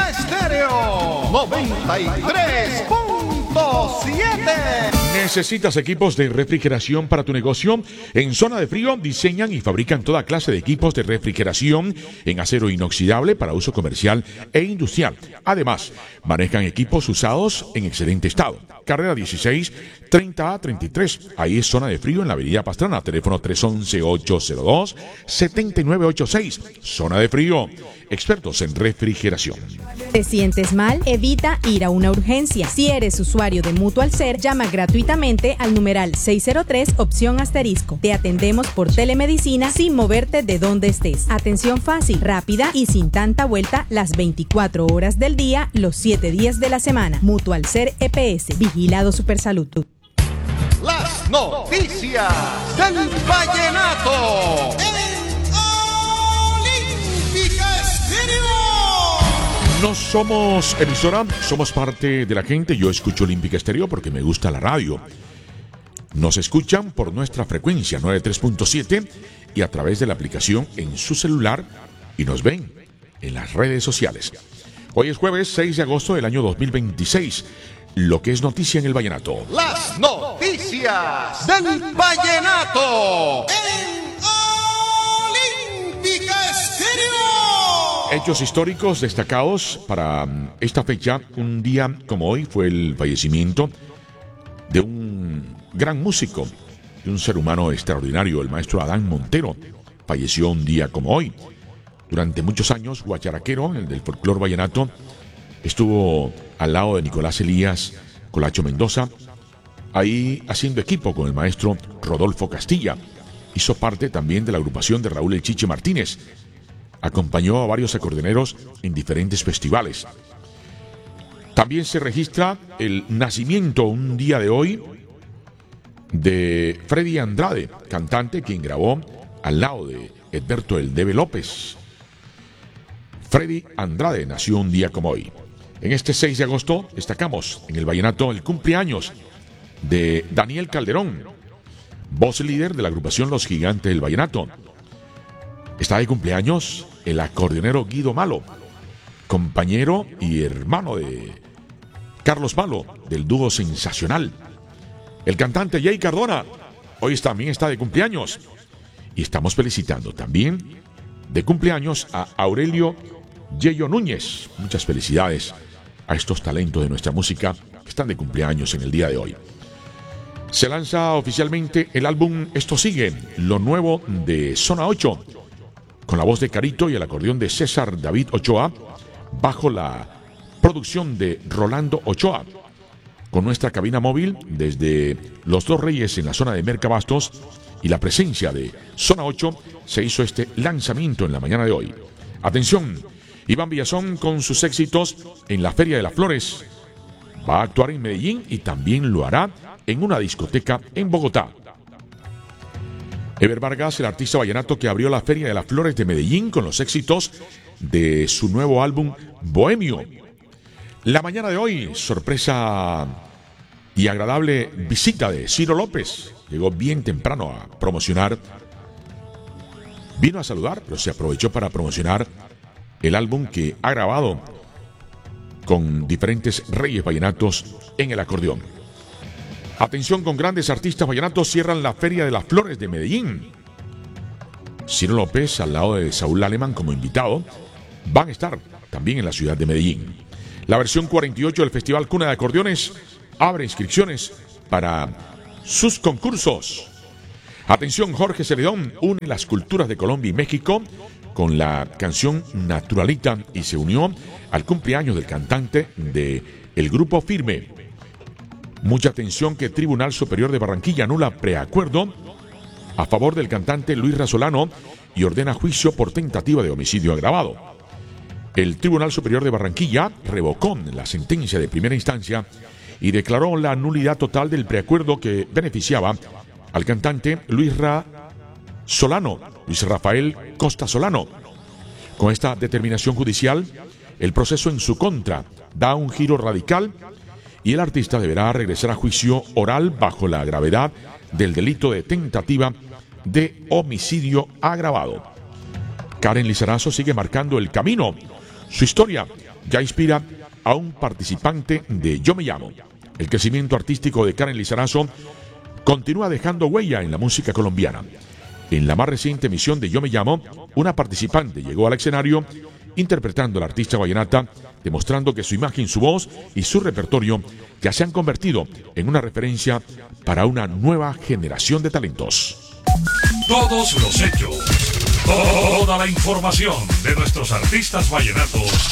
Omega Estéreo 93.7. ¿Necesitas equipos de refrigeración para tu negocio? En Zona de Frío diseñan y fabrican toda clase de equipos de refrigeración en acero inoxidable para uso comercial e industrial. Además, manejan equipos usados en excelente estado. Carrera 16, 30A33. Ahí es Zona de Frío en la avenida Pastrana. Teléfono 311-802-7986. Zona de Frío. Expertos en refrigeración. ¿Te sientes mal? Evita ir a una urgencia. Si eres usuario de Mutual Ser, llama gratuitamente al numeral 603 opción asterisco. Te atendemos por telemedicina sin moverte de donde estés. Atención fácil, rápida y sin tanta vuelta las 24 horas del día, los 7 días de la semana. Mutual Ser EPS. Vigilado Supersalud. Las noticias del vallenato. No somos emisora, somos parte de la gente. Yo escucho Olímpica Estéreo porque me gusta la radio. Nos escuchan por nuestra frecuencia 93.7 y a través de la aplicación en su celular y nos ven en las redes sociales. Hoy es jueves 6 de agosto del año 2026. Lo que es noticia en el vallenato. Las noticias del vallenato. Olímpica Estéreo. Hechos históricos destacados para esta fecha. Un día como hoy fue el fallecimiento de un gran músico, de un ser humano extraordinario, el maestro Adán Montero. Falleció un día como hoy. Durante muchos años, guacharaquero, el del folclor vallenato, estuvo al lado de Nicolás Elías Colacho Mendoza, ahí haciendo equipo con el maestro Rodolfo Castilla. Hizo parte también de la agrupación de Raúl El Chiche Martínez. Acompañó a varios acordeoneros en diferentes festivales. También se registra el nacimiento un día de hoy de Freddy Andrade, cantante quien grabó al lado de Edberto El Debe López. Freddy Andrade nació un día como hoy. En este 6 de agosto destacamos en el vallenato el cumpleaños de Daniel Calderón, voz líder de la agrupación Los Gigantes del Vallenato. Está de cumpleaños el acordeonero Guido Malo, compañero y hermano de Carlos Malo, del dúo Sensacional. El cantante Jay Cardona, hoy también está de cumpleaños. Y estamos felicitando también de cumpleaños a Aurelio Yello Núñez. Muchas felicidades a estos talentos de nuestra música que están de cumpleaños en el día de hoy. Se lanza oficialmente el álbum Esto Sigue, lo nuevo de Zona 8, con la voz de Carito y el acordeón de César David Ochoa, bajo la producción de Rolando Ochoa. Con nuestra cabina móvil desde Los Dos Reyes en la zona de Mercabastos y la presencia de Zona 8, se hizo este lanzamiento en la mañana de hoy. Atención, Iván Villazón con sus éxitos en la Feria de las Flores. Va a actuar en Medellín y también lo hará en una discoteca en Bogotá. Ever Vargas, el artista vallenato que abrió la Feria de las Flores de Medellín con los éxitos de su nuevo álbum Bohemio. La mañana de hoy, sorpresa y agradable visita de Ciro López. Llegó bien temprano a promocionar. Vino a saludar, pero se aprovechó para promocionar el álbum que ha grabado con diferentes reyes vallenatos en el acordeón. Atención, con grandes artistas vallenatos cierran la Feria de las Flores de Medellín. Ciro López, al lado de Saúl Alemán como invitado, van a estar también en la ciudad de Medellín. La versión 48 del Festival Cuna de Acordeones abre inscripciones para sus concursos. Atención, Jorge Celedón une las culturas de Colombia y México con la canción Naturalita y se unió al cumpleaños del cantante de El Grupo Firme. Mucha atención que Tribunal Superior de Barranquilla anula preacuerdo a favor del cantante Luis Rasolano y ordena juicio por tentativa de homicidio agravado. El Tribunal Superior de Barranquilla revocó la sentencia de primera instancia y declaró la nulidad total del preacuerdo que beneficiaba al cantante Luis Rafael Costa Solano. Con esta determinación judicial, el proceso en su contra da un giro radical y el artista deberá regresar a juicio oral bajo la gravedad del delito de tentativa de homicidio agravado. Karen Lizarazo sigue marcando el camino Su historia ya inspira a un participante de Yo Me Llamo. El crecimiento artístico de Karen Lizarazo continúa dejando huella en la música colombiana. En la más reciente emisión de Yo Me Llamo, una participante llegó al escenario interpretando a la artista vallenata, demostrando que su imagen, su voz y su repertorio ya se han convertido en una referencia para una nueva generación de talentos. Todos los hechos, toda la información de nuestros artistas vallenatos